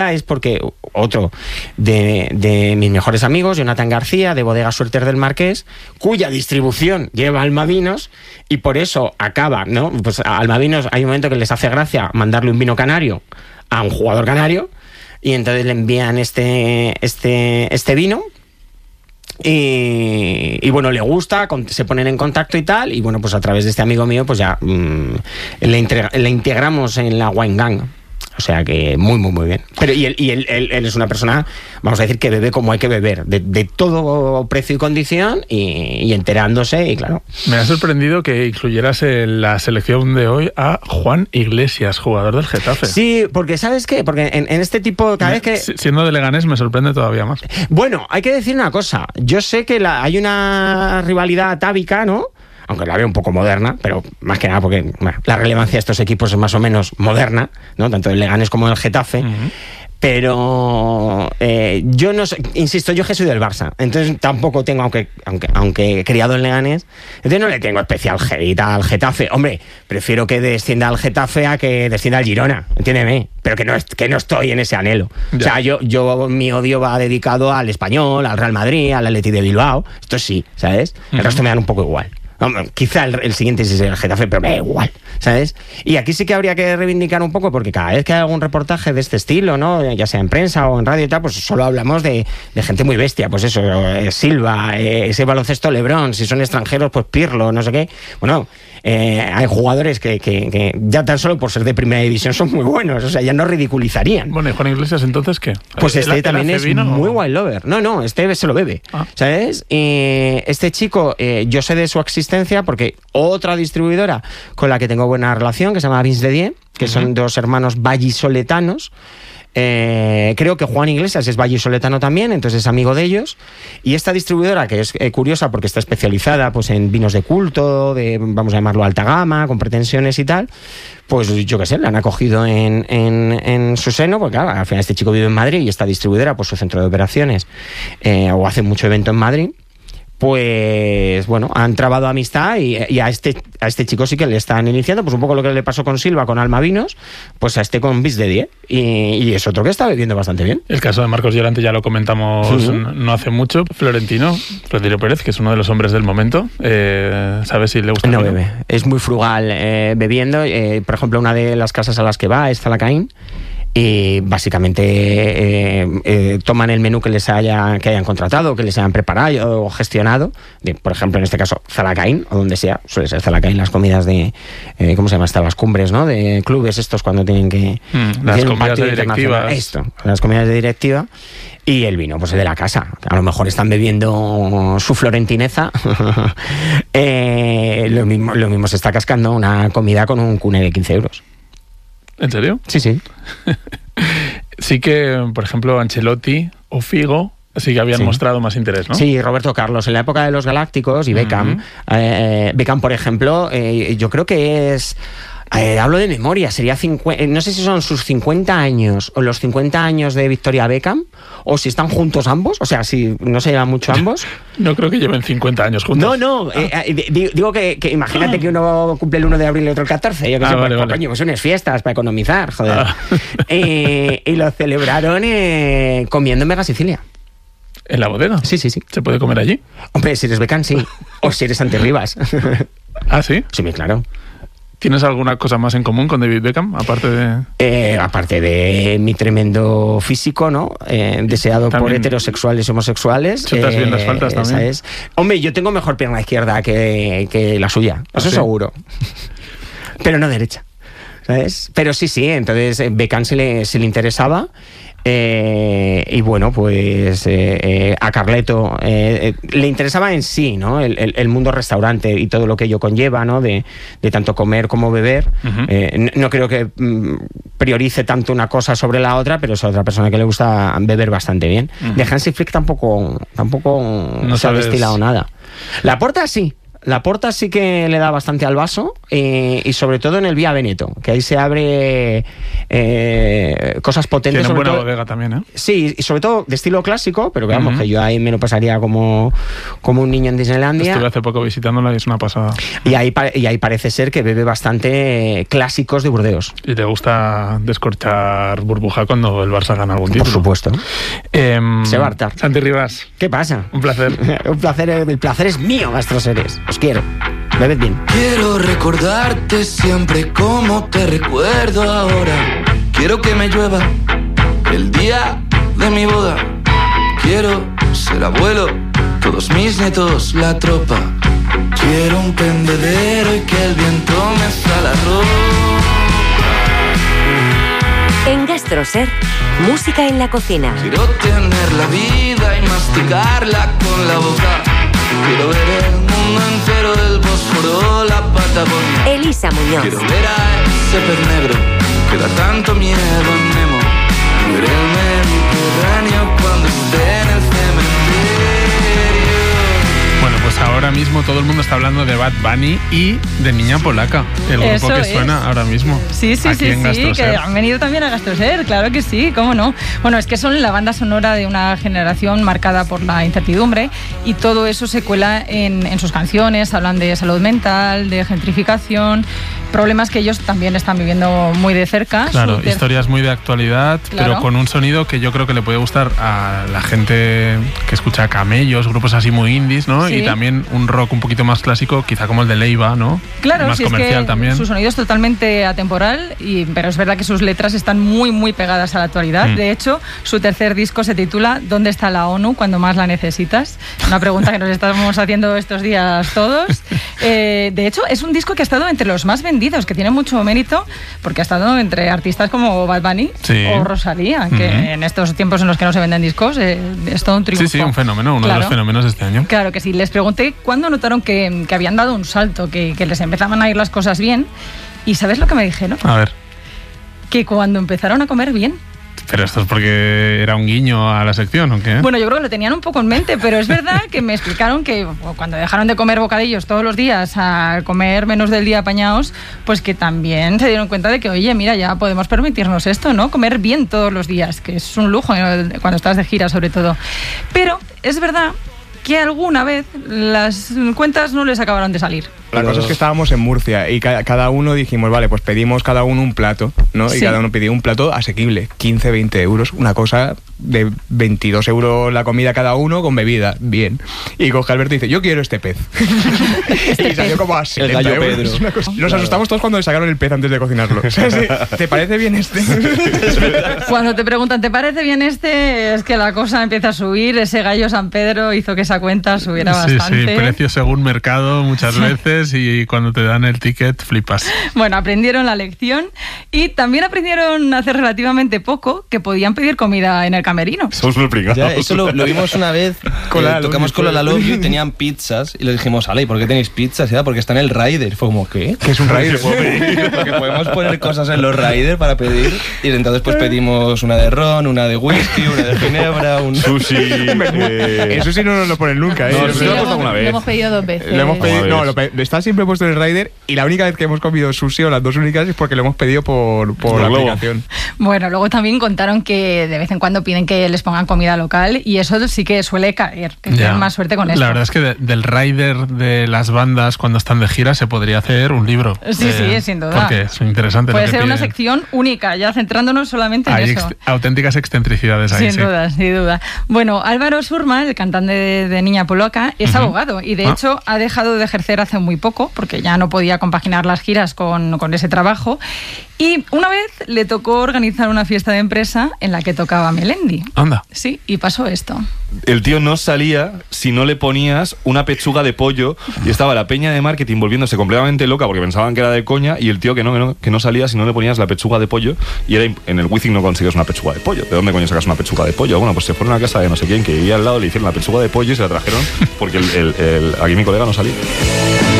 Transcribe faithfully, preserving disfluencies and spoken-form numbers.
es porque otro de, de mis mejores amigos, Jonathan García, de Bodegas Suertes del Marqués, cuya distribución lleva Almavinos, y por eso acaba, ¿no? Pues a Almavinos hay un momento que les hace gracia mandarle un vino canario a un jugador canario, y entonces le envían este, este, este vino. Y, y bueno, le gusta, se ponen en contacto y tal, y bueno, pues a través de este amigo mío pues ya mmm, le, integra, le integramos en la Wine Gang. O sea que muy, muy, muy bien. Pero y, él, y él, él, él es una persona, vamos a decir, que bebe como hay que beber, de, de todo precio y condición, y, y enterándose, y claro. Me ha sorprendido que incluyeras en la selección de hoy a Juan Iglesias, jugador del Getafe. Sí, porque ¿sabes qué? Porque en, en este tipo, cada me, vez que... Siendo de Leganés me sorprende todavía más. Bueno, hay que decir una cosa. Yo sé que la, hay una rivalidad atávica, ¿no? Aunque la veo un poco moderna, pero más que nada porque bueno, la relevancia de estos equipos es más o menos moderna, ¿no? Tanto el Leganés como el Getafe. Uh-huh. Pero eh, yo no sé, insisto, yo que soy del Barça, entonces tampoco tengo, aunque aunque aunque he criado en Leganés, entonces no le tengo especial jerita al Getafe. Hombre, prefiero que descienda al Getafe a que descienda al Girona, entiéndeme, pero que no, que no estoy en ese anhelo. Ya. O sea, yo, yo mi odio va dedicado al Español, al Real Madrid, al Atleti de Bilbao, esto sí, ¿sabes? El uh-huh. resto me dan un poco igual. Quizá el, el siguiente sí sea el Getafe, pero me da igual, ¿sabes? Y aquí sí que habría que reivindicar un poco, porque cada vez que hay algún reportaje de este estilo, ¿no? Ya sea en prensa o en radio y tal, pues solo hablamos de, de gente muy bestia, pues eso, eh, Silva, eh, ese baloncesto Lebrón, si son extranjeros, pues Pirlo, no sé qué. Bueno, eh, hay jugadores que, que, que ya tan solo por ser de primera división son muy buenos, o sea, ya no ridiculizarían. Bueno, ¿y Juan Iglesias entonces qué? Pues este ¿El, también el es vino, muy o? wine lover. No, no, este se lo bebe, ah. ¿sabes? Y este chico, eh, yo sé de su existencia porque otra distribuidora con la que tengo buena relación, que se llama Vince de Die, que uh-huh. son dos hermanos vallisoletanos. Eh, creo que Juan Iglesias es vallisoletano también, entonces es amigo de ellos. Y esta distribuidora, que es eh, curiosa porque está especializada pues en vinos de culto, de, vamos a llamarlo alta gama, con pretensiones y tal, pues yo qué sé, la han acogido en, en, en su seno, porque claro, al final este chico vive en Madrid y esta distribuidora, pues su centro de operaciones, eh, o hace mucho evento en Madrid. Pues bueno, han trabado amistad y, y a este a este chico sí que le están iniciando, pues un poco lo que le pasó con Silva, con Almavinos, pues a este con Bis de Die, y, y es otro que está bebiendo bastante bien. El caso de Marcos Llorente ya lo comentamos uh-huh. no hace mucho. Florentino, Florentino Pérez, que es uno de los hombres del momento, eh, ¿sabes si le gusta? No bebe, es muy frugal eh, bebiendo, eh, por ejemplo, una de las casas a las que va es Zalacaín, y básicamente eh, eh, toman el menú que les haya que hayan contratado, que les hayan preparado o gestionado, de, por ejemplo en este caso Zalacaín, o donde sea, suele ser Zalacaín las comidas de eh, ¿cómo se llama? Hasta las cumbres, ¿no? De clubes estos cuando tienen que mm, las comidas de directivas, esto, las comidas de directiva. Y el vino, pues es de la casa. A lo mejor están bebiendo su florentineza. eh, lo mismo, lo mismo se está cascando una comida con un cune de quince euros. ¿En serio? Sí, sí. Sí que, por ejemplo, Ancelotti o Figo sí que habían sí. mostrado más interés, ¿no? Sí, Roberto Carlos, en la época de los Galácticos y Beckham. Uh-huh. Eh, Beckham, por ejemplo, eh, yo creo que es... Eh, hablo de memoria, sería cincuenta, no sé si son sus cincuenta años o los cincuenta años de Victoria Beckham, o si están juntos ambos, o sea, si no se llevan mucho ambos. No creo que lleven cincuenta años juntos. No, no, ah. eh, eh, digo que, que imagínate que uno cumple el uno de abril y otro el catorce, yo que ah, sé, vale, pues, vale. coño, pues unas fiestas para economizar, joder. Ah. Eh, y lo celebraron eh, comiendo en Mega Sicilia. ¿En la bodega? Sí, sí, sí. ¿Se puede comer allí? Hombre, si eres Beckham, sí. O si eres Antirribas. ¿Ah, sí? Sí, claro. ¿Tienes alguna cosa más en común con David Beckham, aparte de...? Eh, aparte de mi tremendo físico, ¿no? Eh, deseado también por heterosexuales y homosexuales. Chutas eh, bien las faltas también. ¿Sabes? Hombre, yo tengo mejor pierna izquierda que, que la suya, eso ¿Ah, sí? seguro. Pero no derecha, ¿sabes? Pero sí, sí, entonces Beckham se le, se le interesaba. Eh, y bueno, pues eh, eh, a Carleto eh, eh, le interesaba en sí, ¿no? El, el, el mundo restaurante y todo lo que ello conlleva, ¿no? De, de tanto comer como beber. Uh-huh. eh, no, no creo que mm, priorice tanto una cosa sobre la otra, pero es otra persona que le gusta beber bastante bien. Uh-huh. De Hansi Flick tampoco, tampoco no se ha sabes... destilado nada. Laporta sí. La Porta sí que le da bastante al vaso, eh, y sobre todo en el Vía Veneto, que ahí se abre eh, cosas potentes. Tiene sobre buena todo, bodega también, ¿eh? Sí, y sobre todo de estilo clásico, pero que vamos, Uh-huh. que yo ahí me lo pasaría como, como un niño en Disneylandia. Estuve hace poco visitándola y es una pasada. Y ahí, y ahí parece ser que bebe bastante clásicos de Burdeos. Y te gusta descorchar burbuja cuando el Barça gana algún título. Por supuesto. Eh, Se va a hartar. Santi Rivas, ¿Qué pasa? un placer. Un placer, el placer es mío, Gastroseres. Os quiero. Bebed bien. Quiero recordarte siempre como te recuerdo ahora. Quiero que me llueva el día de mi boda. Quiero ser abuelo, todos mis nietos, la tropa. Quiero un tendedero y que el viento me sala ropa. En Gastroser, música en la cocina. Quiero tener la vida y masticarla con la boca. Quiero ver el mundo entero, el Bósforo, la Patagonia. Elisa Muñoz. Quiero ver a ese pez negro que da tanto miedo en Nemo. Ver el Mediterráneo cuando esté en el cementerio. Bueno, pues ahora mismo todo el mundo está hablando de Bad Bunny y de Niña Polaca, el grupo Eso que es. suena ahora mismo. Sí, sí, aquí sí, en sí, Gastroser. que han venido también a Gastroser, claro que sí, cómo no. Bueno, es que son la banda sonora de una generación marcada por la incertidumbre y todo eso se cuela en, en sus canciones, hablan de salud mental, de gentrificación, problemas que ellos también están viviendo muy de cerca. Claro, Su ter- historias muy de actualidad, Claro. pero con un sonido que yo creo que le puede gustar a la gente que escucha Camellos, grupos así muy indies, ¿no? Sí. Y también un rock un poquito más clásico, quizá como el de Leiva, ¿no? Claro, más si es comercial que también. su sonido es totalmente atemporal, y, pero es verdad que sus letras están muy, muy pegadas a la actualidad. Mm. De hecho, su tercer disco se titula ¿Dónde está la ONU cuando más la necesitas? Una pregunta que nos estamos haciendo estos días todos. Eh, de hecho, es un disco que ha estado entre los más vendidos, que tiene mucho mérito, porque ha estado entre artistas como Bad Bunny Sí. o Rosalía, que Ujú. en estos tiempos en los que no se venden discos eh, es todo un triunfo. Sí, sí, un fenómeno, uno Claro. de los fenómenos de este año. Claro que sí. Les pregunté cuándo notaron que, que habían dado un salto, que, que les empezaban a ir las cosas bien. ¿Y sabes lo que me dijeron? A ver, Que cuando empezaron a comer bien. pero esto es porque era un guiño a la sección, ¿o qué? Bueno, yo creo que lo tenían un poco en mente, pero es verdad que me explicaron que cuando dejaron de comer bocadillos todos los días a comer menos del día apañados, pues que también se dieron cuenta de que, oye, mira, ya podemos permitirnos esto, ¿no? Comer bien todos los días, que es un lujo, ¿no? Cuando estás de gira sobre todo. Pero es verdad que alguna vez las cuentas no les acabaron de salir. La cosa es que estábamos en Murcia y ca- cada uno dijimos, vale, pues pedimos cada uno un plato, ¿no? Y Sí. cada uno pidió un plato asequible, quince, veinte euros, una cosa de veintidós euros la comida cada uno con bebida, bien. Y coge Alberto y dice, yo quiero este pez. y salió como a setenta gallo euros. Pedro. Una cosa- Nos asustamos todos cuando le sacaron el pez antes de cocinarlo. O sea, sí, ¿te parece bien este? Cuando te preguntan, ¿te parece bien este? Es que la cosa empieza a subir. Ese gallo San Pedro hizo que esa cuenta subiera sí, bastante. sí, precio según mercado muchas veces y cuando te dan el ticket flipas. Bueno, aprendieron la lección y también aprendieron hace relativamente poco que podían pedir comida en el camerino. Somos muy pringados. Ya, eso lo, lo vimos una vez. Con eh, la tocamos Love con You. la Love You y tenían pizzas. Y le dijimos, Ale, ¿y por qué tenéis pizzas? Y era porque está en el rider. Fue como, ¿qué? Que es un rider. Porque podemos poner cosas en los riders para pedir. Y entonces pues pedimos una de ron, una de whisky, una de ginebra, un Sushi. eh, Eso sí no nos lo ponen nunca, ¿eh? No, Eso sí, no- lo hemos dado una vez. Lo hemos pedido dos veces. Lo hemos pedido, Como no, ves. lo pe- está siempre puesto en el rider y la única vez que hemos comido sushi o las dos únicas es porque lo hemos pedido por, por Por la Globo. aplicación. Bueno, luego también contaron que de vez en cuando piden que les pongan comida local y eso sí que suele caer, que Ya. tienen más suerte con esto. La verdad es que de- del rider de las bandas cuando están de gira se podría hacer un libro. Sí, sí, sin duda. Porque es interesante. Puede lo que ser una piden. sección única, ya centrándonos solamente en Hay eso. ex- auténticas excentricidades ahí, Sin sí. duda, sin duda. Bueno, Álvaro Surma, el cantante de, de Niña Polaca, es Ujú. abogado y de Ah. hecho ha dejado de ejercer hace muy poco porque ya no podía compaginar las giras con, con ese trabajo. Y una vez le tocó organizar una fiesta de empresa en la que tocaba Melendi. Anda. Sí, y pasó esto. El tío no salía si no le ponías una pechuga de pollo y estaba la peña de marketing volviéndose completamente loca porque pensaban que era de coña y el tío que no, que no, que no salía si no le ponías la pechuga de pollo y era imp- en el Wizzing no consigues una pechuga de pollo. ¿De dónde coño sacas una pechuga de pollo? Bueno, pues se fueron a casa de no sé quién que vivía al lado, le hicieron la pechuga de pollo y se la trajeron porque el, el- el- aquí mi colega no salía.